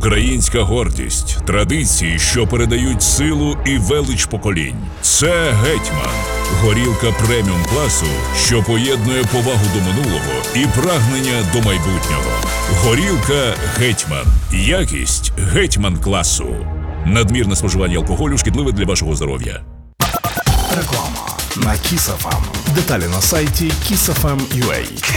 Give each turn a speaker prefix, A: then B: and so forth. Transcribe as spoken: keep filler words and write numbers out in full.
A: Українська гордість, традиції, що передають силу і велич поколінь. Це Гетьман. Горілка преміум класу, що поєднує повагу до минулого і прагнення до майбутнього. Горілка Гетьман. Якість Гетьман класу. Надмірне споживання алкоголю шкідливе для вашого здоров'я.
B: Реклама на Kiss еф ем. Деталі на сайті kiss еф ем крапка ю а.